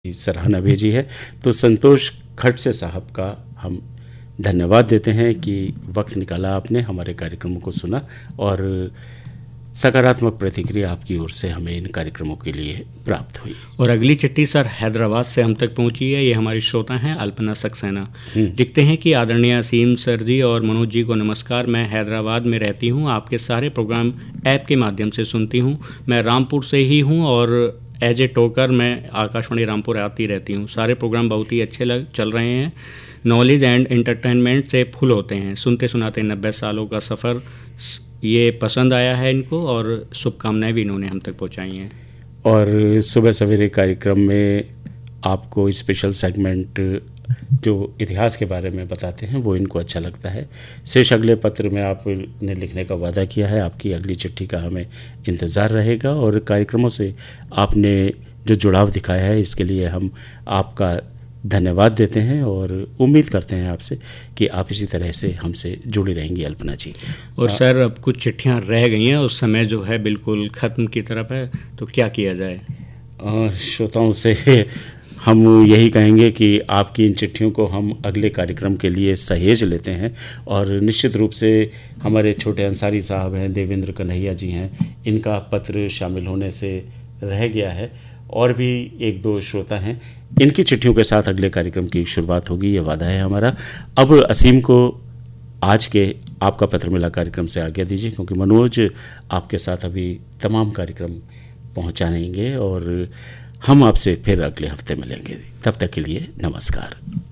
सराहना भेजी है। तो संतोष खडसे साहब का हम धन्यवाद देते हैं कि वक्त निकाला आपने, हमारे कार्यक्रमों को सुना और सकारात्मक प्रतिक्रिया आपकी ओर से हमें इन कार्यक्रमों के लिए प्राप्त हुई। और अगली चिट्ठी सर हैदराबाद से हम तक पहुंची है। ये हमारी श्रोता हैं अल्पना सक्सेना। लिखते हैं कि आदरणीय असीम सर जी और मनोज जी को नमस्कार। मैं हैदराबाद में रहती हूं, आपके सारे प्रोग्राम ऐप के माध्यम से सुनती हूं। मैं रामपुर से ही हूं और एज ए टोकर मैं आकाशवाणी रामपुर आती रहती हूं। सारे प्रोग्राम बहुत ही अच्छे चल रहे हैं, नॉलेज एंड एंटरटेनमेंट से फुल होते हैं। सुनते सुनाते 90 सालों का सफ़र ये पसंद आया है इनको और शुभकामनाएं भी इन्होंने हम तक पहुंचाई हैं। और सुबह सवेरे कार्यक्रम में आपको स्पेशल सेगमेंट जो इतिहास के बारे में बताते हैं वो इनको अच्छा लगता है। शेष अगले पत्र में आपने लिखने का वादा किया है, आपकी अगली चिट्ठी का हमें इंतज़ार रहेगा और कार्यक्रमों से आपने जो जुड़ाव दिखाया है इसके लिए हम आपका धन्यवाद देते हैं और उम्मीद करते हैं आपसे कि आप इसी तरह से हमसे जुड़ी रहेंगी अल्पना जी। और सर अब कुछ चिट्ठियां रह गई हैं, उस समय जो है बिल्कुल ख़त्म की तरफ है, तो क्या किया जाए? श्रोताओं से हम यही कहेंगे कि आपकी इन चिट्ठियों को हम अगले कार्यक्रम के लिए सहेज लेते हैं और निश्चित रूप से हमारे छोटे अंसारी साहब हैं, देवेंद्र कन्हैया जी हैं, इनका पत्र शामिल होने से रह गया है और भी एक दो श्रोता हैं। इनकी चिट्ठियों के साथ अगले कार्यक्रम की शुरुआत होगी, ये वादा है हमारा। अब असीम को आज के आपका पत्र मिला कार्यक्रम से आज्ञा दीजिए, क्योंकि मनोज आपके साथ अभी तमाम कार्यक्रम पहुंचाएंगे और हम आपसे फिर अगले हफ्ते मिलेंगे। तब तक के लिए नमस्कार।